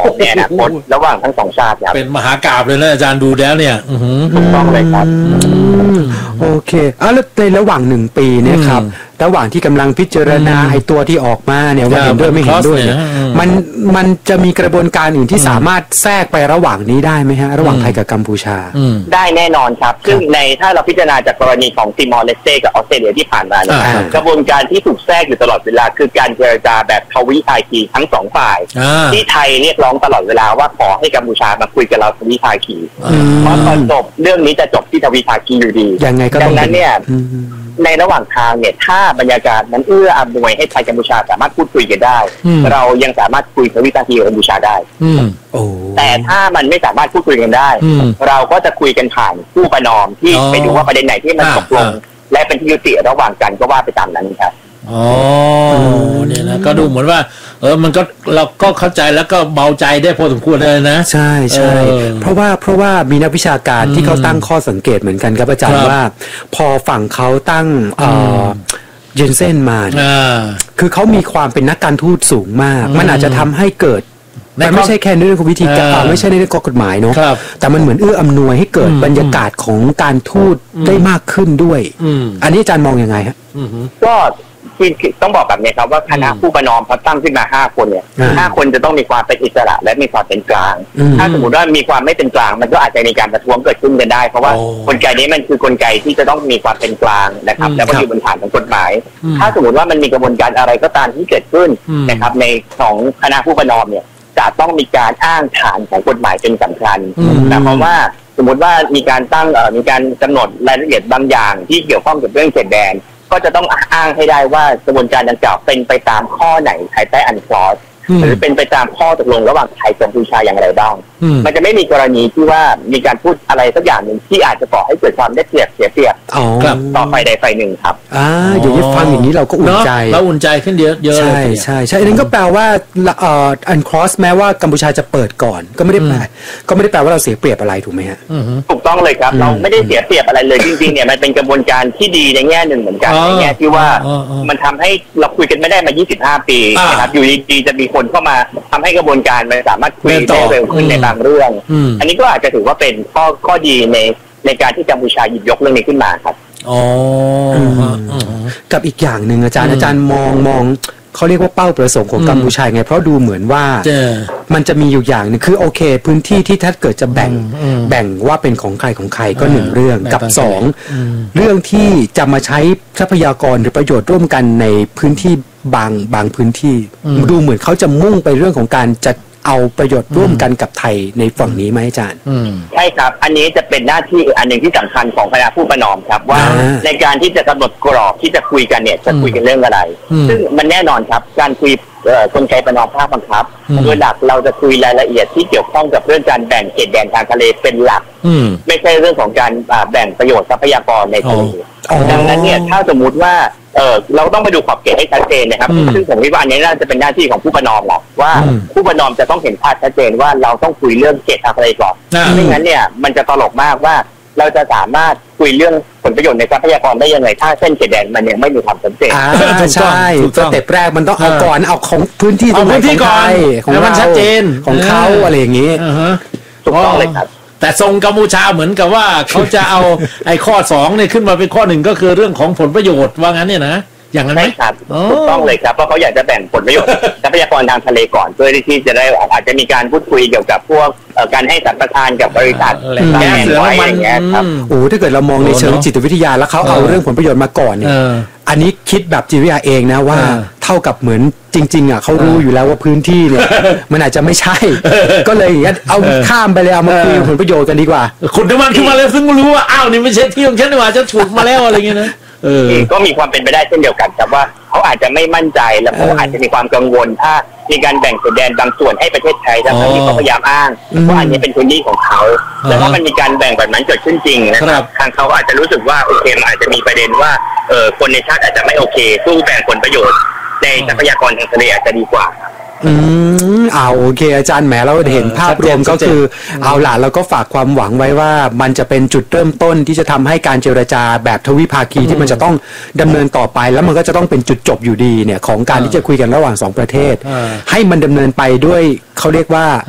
องในอนาคตระหว่างทั้งสองชาติครับเป็นมหากาพย์เลยนะอาจารย์ดูแล้วเนี่ยถูกต้องเลยครับโอเคแล้วในระหว่าง1 ปีเนี่ยครับระหว่างที่กำลังพิจารณาไอ้ตัวที่ออกมาเนี่ยว่าเห็นด้วยไม่เห็นด้วยเนี่ยมันจะมีกระบวนการอื่นที่สามารถแทรกไประหว่างนี้ได้ไหมฮะระหว่างไทยกับกัมพูชาได้แน่นอนครับซึ่งในถ้าเราพิจารณาจากกรณีของติมอร์เลสเต้กับออสเตรเลียที่ผ่านมาเนี่ยกระบวนการที่ถูกแทรกอยู่ตลอดเวลาคือการเจรจาแบบทวิภาคีทั้งสองฝ่ายที่ไทยเรียกร้องตลอดเวลาว่าขอให้กัมพูชามาคุยกับเราทวิภาคีเพราะตอนจบเรื่องนี้จะจบที่ทวิภาคีอยู่ดียังไงก็ดังนั้นเนี่ยในระหว่างทางเนี่ยถ้าบรรยากาศนั้นเอื้ออำนวยให้ไทยกัมพูชาสามารถพูดคุยกันได้เรายังสามารถคุยทวิภาคีกับกัมพูชาได้แต่ถ้ามันไม่สามารถพูดคุยกันได้เราก็จะคุยกันผ่านผู้ประนอมที่ไปดูว่าประเด็นไหนที่มันตกลงและเป็นที่ยุติระหว่างกันก็ว่าไปตามนั้นครับเนี่ยนะก็ดูเหมือนว่ามันก็เราก็เข้าใจแล้วก็เบาใจได้พอสมควรเลยนะใช่ใช่เพราะว่ามีนักวิชาการที่เขาตั้งข้อสังเกตเหมือนกันครับอาจารย์ว่าพอฝั่งเขาตั้งเยนเซ่นมาคือเขามีความเป็นนักการทูตสูงมากมันอาจจะทำให้เกิดมันไม่ใช่แค่เรื่องของวิธีการไม่ใช่ในเรื่องกฎหมายเนาะแต่มันเหมือนเอื้ออำนวยให้เกิดบรรยากาศของการทูตได้มากขึ้นด้วยอันนี้อาจารย์มองยังไงฮะก็ต้องบอกแบบนี้ครับว่าคณะผู้ประนอมเขาตั้งขึ้นมา5 คนเนี่ย5 คนจะต้องมีความเป็นอิสระและมีความเป็นกลางถ้าสมมติว่ามีความไม่เป็นกลางมันก็อาจจะมีการประท้วงเกิดขึ้นกันได้เพราะว่ากลไกนี้มันคือกลไกที่จะต้องมีความเป็นกลางนะครับแล้วก็อยู่บนฐานของกฎหมายถ้าสมมติว่ามันมีกระบวนการอะไรก็ตามที่เกิดขึ้นนะครับในของคณะผู้ประนอมเนี่ยจะต้องมีการอ้างฐานของกฎหมายเป็นสำคัญแต่เพราะว่าสมมติว่ามีการตั้งมีการกำหนดรายละเอียดบางอย่างที่เกี่ยวข้องกับเรื่องเขตแดนก็จะต้องอ้างให้ได้ว่ากระบวนการดังกล่าวเป็นไปตามข้อไหนภายใต้อันคลอสหรือเป็นไปตามข้อตกลงระหว่างไทยกับกัมพูชาอย่างไรบ้างมันจะไม่มีกรณีที่ว่ามีการพูดอะไรสักอย่างหนึ่งที่อาจจะก่อให้เกิดความได้เปรียบเสียเปรียบต่อฝ่ายใดฝ่ายหนึ่งครับอย่างนี้ฟังอย่างนี้เราก็อุ่นใจเราอุ่นใจขึ้นเยอะเยอะใช่ใช่ใช่นั่นก็แปลว่าอันคลอสแม้ว่ากัมพูชาจะเปิดก่อนก็ไม่ได้แปลว่าเราเสียเปรียบอะไรถูกไหมฮะถูกต้องเลยครับเราไม่ได้เสียเปรียบอะไรเลยจริงๆเนี่ยมันเป็นกระบวนการที่ดีในแง่หนึ่งเหมือนกันในแง่ที่ว่ามันทำให้เราคุยกันไม่ได้มา25 ปีนะครับอยู่ดีๆจะมีคนเข้ามาทำให้กระบวนการมันสามารถคุยได้เร็วขึ้นในบางเรื่องอันนี้ก็อาจจะถือว่าเป็นข้อดีในการที่กัมพูชาหยิบยกเรื่องนี้ขึ้นมาครับกับอีกอย่างหนึ่งอาจารย์มองเขาเรียกว่าเป้าประสงค์ของกัมพูชาไงเพราะดูเหมือนว่ามันจะมีอยู่อย่างนึงคือโอเคพื้นที่ที่ถ้าเกิดจะแบ่งว่าเป็นของใครก็1 เรื่องกับ2 เรื่องที่จะมาใช้ทรัพยากรหรือประโยชน์ร่วมกันในพื้นที่บางพื้นที่ดูเหมือนเขาจะมุ่งไปเรื่องของการจะเอาประโยชน์ร่วมกันกับไทยในฝั่งนี้ไหมอาจารย์ใช่ครับอันนี้จะเป็นหน้าที่อันหนึ่งที่สำคัญของคณะผู้ประนอมครับว่าในการที่จะกำหนดกรอบที่จะคุยกันเนี่ยจะคุยกันเรื่องอะไรซึ่งมันแน่นอนครับการคุยกลไกประนอมภาคบังคับโดยหลักเราจะคุยรายละเอียดที่เกี่ยวข้องกับเรื่องการแบ่งเขตแดนทางทะเลเป็นหลักไม่ใช่เรื่องของการแบ่งประโยชน์ทรัพยากรในทะเลดังนั้นเนี่ยถ้าสมมุติว่าเราต้องไปดูขอบเขตให้ชัดเจนนะครับซึ่งผมคิดว่าอันนี้น่าจะเป็นหน้าที่ของผู้ประนอมแหละว่าผู้ประนอมจะต้องเห็นภาพชัดเจนว่าเราต้องคุยเรื่องเขตทางทะเลก่อนไม่งั้นเนี่ยมันจะตลกมากว่าเราจะสามารถคุยเรื่องผลประโยชน์ในทรัพยากรได้ยังไงถ้าเส้นเขตแดนมันยังไม่มีความชัดเจนใช่สเต็ปแรกมันต้องเอาก่อนเอาของพื้นที่ตรงไหนของไทยของมันชัดเจนของเขาอะไรอย่างนี้ถูกต้องเลยครับแต่ทรงกัมพูชาเหมือนกับว่าเขาจะเอาไอ้ข้อ2เนี่ยขึ้นมาเป็นข้อ1ก็คือเรื่องของผลประโยชน์ว่างั้นเนี่ยนะอย่างนั้นไหมครับถูกต้องเลยครับเพราะเขาอยากจะแบ่งผลประโยชน์ทรัพยากรทางทะเลก่อนเพื่อที่จะได้อาจจะมีการพูดคุยเกี่ยวกับพวกการให้สัมปทานกับบริษัทแก๊สหรืออะไรอย่างเงี้ยครับถ้าเกิดเรามองในเชิงจิตวิทยาแล้วเขาเอาเรื่องผลประโยชน์มาก่อนเนี่ยอันนี้คิดแบบจิตวิทยาเองนะว่าเท่ากับเหมือนจริงๆเขารู้อยู่แล้วว่าพื้นที่เนี่ยมันอาจจะไม่ใช่ก็เลยอย่างเงี้ยเอาข้ามไปเลยเอามาคุยผลประโยชน์กันดีกว่าขุดน้ำมันขึ้นมาแล้วซึ่งรู้ว่าอ้าวนี่ไม่ใช่ที่ของฉันนี่หว่าจะฉุดมาแล้วอะไรเงี้ยนะก็มีความเป็นไปได้เช่นเดียวกันครับว่าเขาอาจจะไม่มั่นใจแล้วเขาอาจจะมีความกังวลถ้ามีการแบ่งเขตแดนบางส่วนให้ประเทศไทยทั้งที่เขาพยายามอ้างว่าอันนี้เป็นพื้นที่ของเขาแล้วถ้ามันมีการแบ่งแบบนั้นเกิดขึ้นจริงนะครับทางเขาอาจจะรู้สึกว่าโอเคมันอาจจะมีประเด็นว่าคนในชาติอาจจะไม่โอเคสู้แบ่งผลประโยชน์ในทรัพยากรทางทะเลอาจจะดีกว่าโอเคอาจารย์แหมเราเห็นภาพรวมก็คือเอาล่ะเราก็ฝากความหวังไว้ว่ามันจะเป็นจุดเริ่มต้นที่จะทำให้การเจรจาแบบทวิภาคีที่มันจะต้องดำเนินต่อไปแล้วมันก็จะต้องเป็นจุดจบอยู่ดีเนี่ยของการที่จะคุยกันระหว่าง2 ประเทศให้มันดำเนินไปด้วยเขาเรียกว่า